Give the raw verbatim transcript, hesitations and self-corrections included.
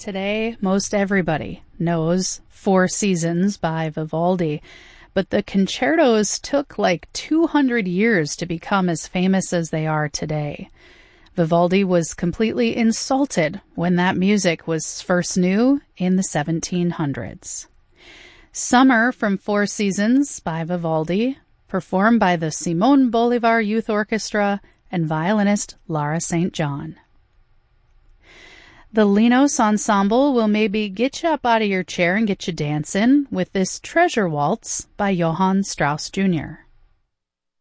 Today, most everybody knows Four Seasons by Vivaldi, but the concertos took like two hundred years to become as famous as they are today. Vivaldi was completely insulted when that music was first new in the seventeen hundreds. Summer from Four Seasons by Vivaldi, performed by the Simon Bolivar Youth Orchestra and violinist Lara Saint John. The Linos Ensemble will maybe get you up out of your chair and get you dancing with this Treasure Waltz by Johann Strauss Junior